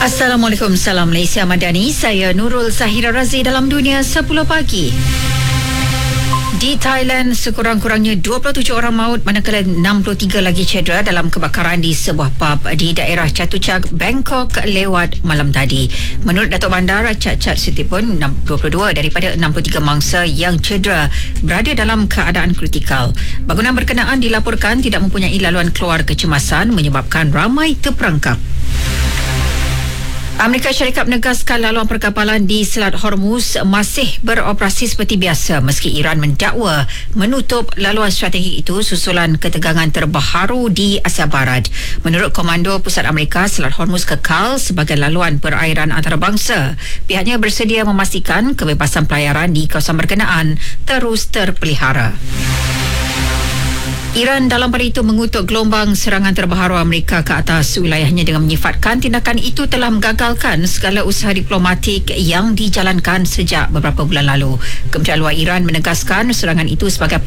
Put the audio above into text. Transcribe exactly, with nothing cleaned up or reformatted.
Assalamualaikum, salam Malaysia Madani. Saya Nurul Zahira Razi dalam Dunia sepuluh pagi. Di Thailand, sekurang-kurangnya dua puluh tujuh orang maut manakala enam puluh tiga lagi cedera dalam kebakaran di sebuah pub di daerah Chatuchak, Bangkok lewat malam tadi. Menurut Datuk Bandar Chat Chat Sitipun, dua puluh dua daripada enam puluh tiga mangsa yang cedera berada dalam keadaan kritikal. Bangunan berkenaan dilaporkan tidak mempunyai laluan keluar kecemasan menyebabkan ramai terperangkap. Amerika Syarikat menegaskan laluan perkapalan di Selat Hormuz masih beroperasi seperti biasa meski Iran mendakwa menutup laluan strategik itu susulan ketegangan terbaru di Asia Barat. Menurut Komando Pusat Amerika, Selat Hormuz kekal sebagai laluan perairan antarabangsa. Pihaknya bersedia memastikan kebebasan pelayaran di kawasan berkenaan terus terpelihara. Iran dalam pada itu mengutuk gelombang serangan terbaru Amerika ke atas wilayahnya dengan menyifatkan tindakan itu telah menggagalkan segala usaha diplomatik yang dijalankan sejak beberapa bulan lalu. Kementerian Luar Iran menegaskan serangan itu sebagai